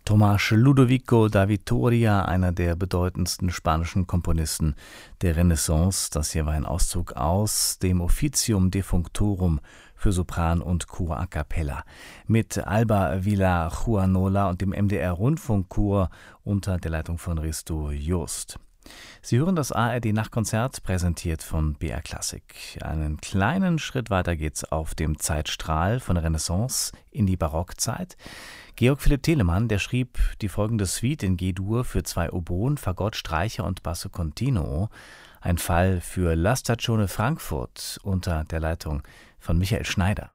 Tomás Ludovico da Vittoria, einer der bedeutendsten spanischen Komponisten der Renaissance. Das hier war ein Auszug aus dem Officium Defunctorum für Sopran und Chor a cappella mit Alba Villajuanola und dem MDR-Rundfunkchor unter der Leitung von Risto Just. Sie hören das ARD-Nachtkonzert, präsentiert von BR Classic. Einen kleinen Schritt weiter geht's auf dem Zeitstrahl von der Renaissance in die Barockzeit. Georg Philipp Telemann, der schrieb die folgende Suite in G-Dur für 2 Oboen, Fagott, Streicher und Basso Continuo. Ein Fall für La Stagione Frankfurt unter der Leitung von Michael Schneider.